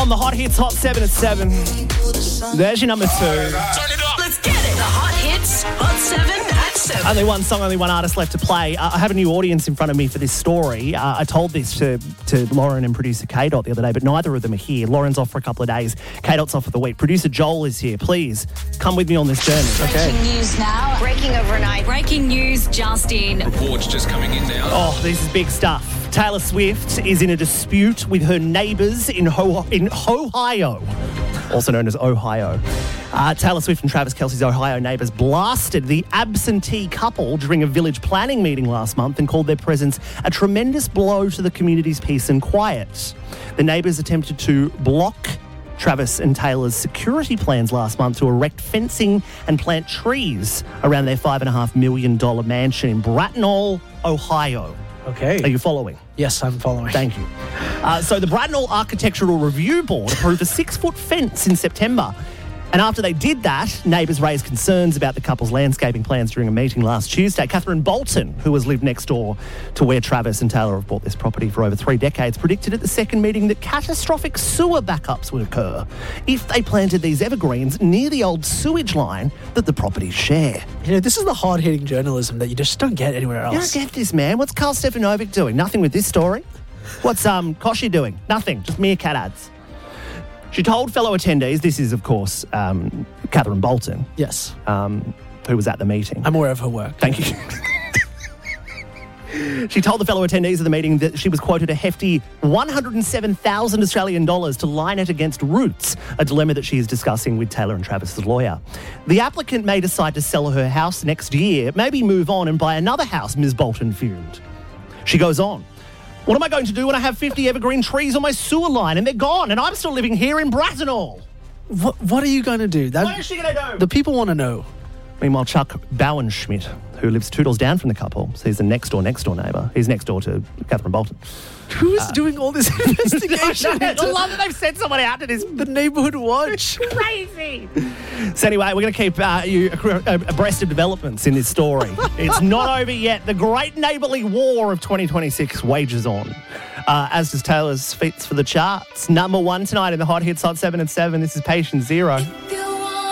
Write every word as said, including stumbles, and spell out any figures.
on the Hot Hits Hot seven at seven. There's your number two. Turn it up. Let's get it. The Hot Hits Hot seven at seven. Only one song, only one artist left to play. Uh, I have a new audience in front of me for this story. Uh, I told this to, to Lauren and producer K-Dot the other day, but neither of them are here. Lauren's off for a couple of days. K-Dot's off for the week. Producer Joel is here. Please come with me on this journey. Okay. Breaking news now. Breaking overnight. Breaking news just in. Reports just coming in now. Oh, this is big stuff. Taylor Swift is in a dispute with her neighbours in Ho- in Ohio, also known as Ohio. Uh, Taylor Swift and Travis Kelce's Ohio neighbours blasted the absentee couple during a village planning meeting last month and called their presence a tremendous blow to the community's peace and quiet. The neighbours attempted to block Travis and Taylor's security plans last month to erect fencing and plant trees around their five point five million dollars mansion in Bracknell, Ohio. Okay. Are you following? Yes, I'm following. Thank you. Uh, so the Bracknell Architectural Review Board approved a six-foot fence in September. And after they did that, neighbours raised concerns about the couple's landscaping plans during a meeting last Tuesday. Catherine Bolton, who has lived next door to where Travis and Taylor have bought this property for over three decades, predicted at the second meeting that catastrophic sewer backups would occur if they planted these evergreens near the old sewage line that the properties share. You know, this is the hard-hitting journalism that you just don't get anywhere You else. don't get this, man. What's Carl Stefanovic doing? Nothing with this story. What's um Koshy doing? Nothing. Just meerkat ads. She told fellow attendees, this is, of course, um, Catherine Bolton, Yes. um, who was at the meeting. I'm aware of her work. Thank you. She told the fellow attendees of the meeting that she was quoted a hefty one hundred seven thousand Australian dollars to line it against Roots, a dilemma that she is discussing with Taylor and Travis's lawyer. The applicant may decide to sell her house next year, maybe move on and buy another house, Miz Bolton fumed. She goes on. What am I going to do when I have fifty evergreen trees on my sewer line and they're gone and I'm still living here in Bracknell? What What are you going to do? That, What is she going to do? The people want to know. Meanwhile, Chuck Bauernschmidt, who lives two doors down from the couple, so he's the next door, next door neighbour. He's next door to Catherine Bolton. Who is doing all this investigation? I into love that they've sent someone out to this. the neighbourhood watch. Crazy. So anyway, we're going to keep uh, you abreast of developments in this story. It's not over yet. The great neighbourly war of twenty twenty-six wages on. Uh, as does Taylor's feats for the charts. Number one tonight in the Hot Hits Hot seven and seven. This is Patient Zero.